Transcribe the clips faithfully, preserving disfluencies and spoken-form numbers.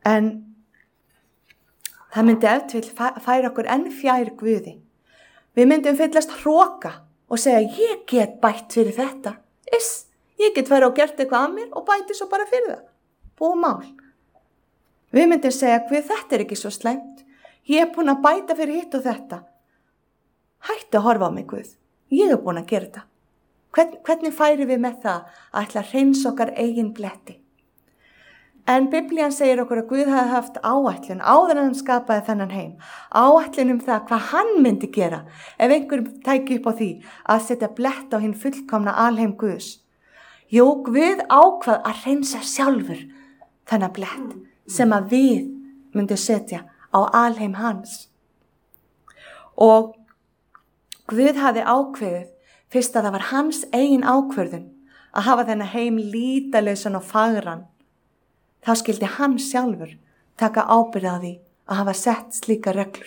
En það myndi ef til færa okkur enn fjær Guði. Við myndum fyllast hroka og segja, ég get bætt fyrir þetta. Iss, ég get farið og gert eitthvað af mér og bæti svo bara fyrir það. Búið mál. Við myndum segja, Guð, þetta er ekki svo slæmt. Ég er búin að bæta fyrir hitt og þetta. Hættu að horfa á mig, Guð. Ég er búin að gera þetta. Hvern, hvernig færi við með það að ætla að hreinsa okkar eigin bletti? En Biblían segir okkur að Guð hafi haft áætlun áður en hann skapaði þennan heim. Áætlun um það hvað hann myndi gera ef einhver tæki upp á því að setja blett á hinn fullkomna alheim Guðs. Jú, Guð ákvað að hreinsa sjálfur þennan blett sem að við myndi setja á alheim hans. Og Guð hafi ákveðið fyrst að það var hans eigin ákvörðun að hafa þennan heim lítalausan og fagran. Þá skildi hann sjálfur taka ábyrgð á því að hafa sett slíka reglur.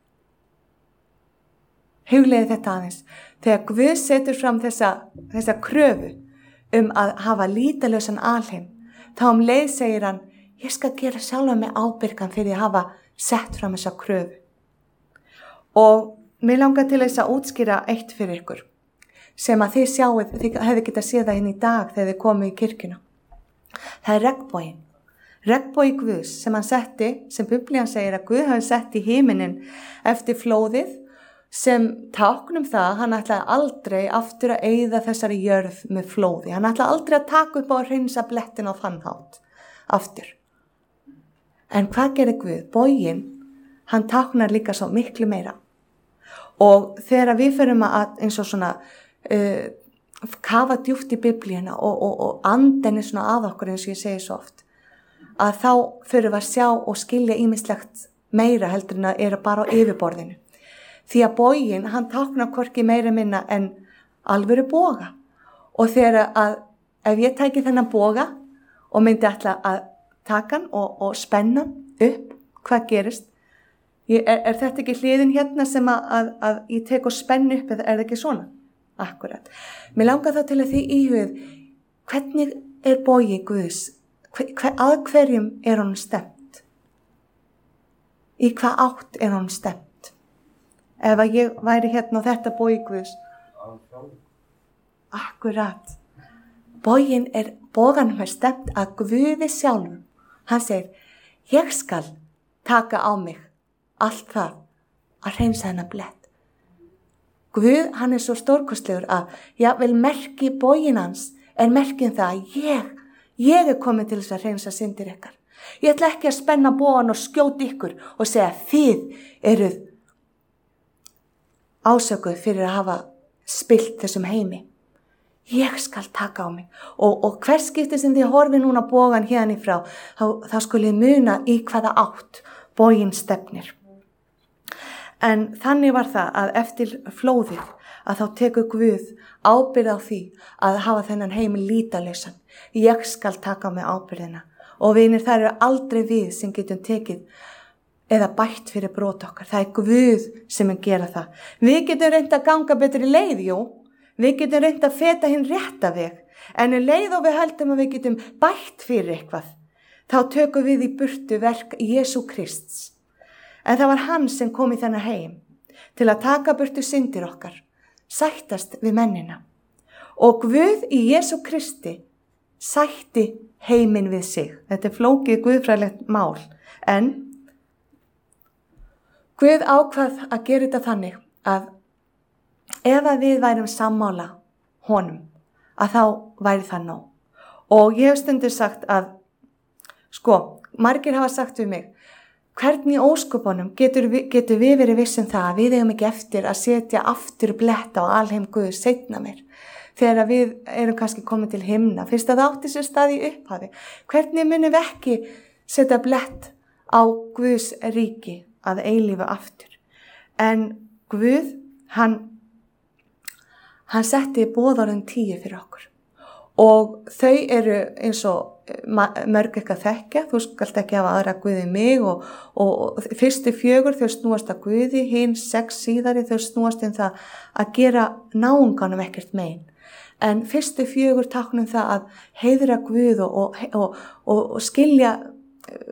Hugleiði þetta aðeins. Þegar Guð setur fram þessa, þessa kröfu um að hafa lítalausan alheim, þá um leið segir hann, ég skal gera sjálfa mig ábyrgan fyrir að hafa sett fram þessa kröfu. Og mér langar til þess að útskýra eitt fyrir ykkur, sem að þið sjáuð, þið hefði getað séð það hinn í dag þegar þið komið í kirkjuna. Það er regnboginn. Regnbogi Guðs sem hann setti, sem Biblían segir að Guð hafi sett í himinin eftir flóðið, sem táknum það, hann ætlaði aldrei aftur að eyða þessari jörð með flóði. Hann ætlaði aldrei að taka upp á að hreinsa blettin á þann hátt aftur. En hvað gerir Guð? Boginn, hann táknar líka svo miklu meira. Og þegar við förum að eins og svona uh, kafa djúpt í Biblíuna og, og, og andinni svona að okkur eins og ég segi svo oft, að þá fyrir við að sjá og skilja ýmislegt meira heldur en að er bara á yfirborðinu. Því að boginn, hann táknar hvorki meira minna en alvöru boga. Og þegar að, ef ég tæki þennan boga og myndi ætla að taka hann og, og spenna upp, hvað gerist? Ég, er, er þetta ekki hliðin hérna sem að, að, að ég tek og spenn upp, eða er það ekki svona? Akkurat. Mér langar þá til að því íhugð, hvernig er bogi Guðs? Hver, hver, að hverjum er hún stemt? Í hvað átt er hún stemt? Ef að ég væri hérna og þetta bogi Guðs. Akkurat. Boginn er, boganum er stemt að Guði sjálfum. Hann segir, ég skal taka á mig allt það að hreinsa hennar blett. Guð, hann er svo stórkostlegur að, já, vel merki boginn hans er merkin það að ég Ég er komið til þess að hreinsa syndir ykkar. Ég ætla ekki að spenna bogan og skjóta ykkur og segja þið eruð ásökuð fyrir að hafa spillt þessum heimi. Ég skal taka á mig og, og hvers skipti sem þið horfi núna bogan hérna í frá, þá, þá skulið muna í hvaða átt boginn stefnir. En þannig var það að eftir flóðið að þá tekur Guð ábyrgð á því að hafa þennan heim lítalausan. Ég skal taka á mig ábyrgðina og vinir, það eru aldrei við sem getum tekið eða bætt fyrir brot okkar. Það er Guð sem mun gera það. Við getum reynt að ganga betur í leið, jú. Við getum reynt að feta hinn rétta veg, en um leið og við heldum að við getum bætt fyrir eitthvað, þá tökum við í burtu verk Jesú Krists. En það var hann sem kom í þennan heim til að taka burtu syndir okkar, sættast við mennina. Og Guð í Jesú Kristi sætti heiminn við sig. Þetta er flókið guðfræðilegt mál, en Guð ákvað að gera þetta þannig að ef að við værum sammála honum, að þá væri það nóg. Og ég hef stundur sagt að, sko, margir hafa sagt við mig, hvernig í ósköpunum getur við, getur við verið vissum það að við eigum ekki eftir að setja aftur blett á alheim Guðs seinna meir, þegar við erum kannski komið til himna, fyrst að það átti sér stað í upphafi. Hvernig munum við ekki setja blett á Guðs ríki að eilífu aftur? En Guð, hann, hann setti boðorðin tíu fyrir okkur. Og þau eru eins og mörg ekki að þekkja, þú skalt ekki hafa aðra Guði mig og, og, og fyrstu fjögur þau snúast að Guði, hinn sex síðari þau snúast um það að gera náunganum ekkert mein. En fyrstu fjögur táknum það að heiðra Guð og, og, og, og skilja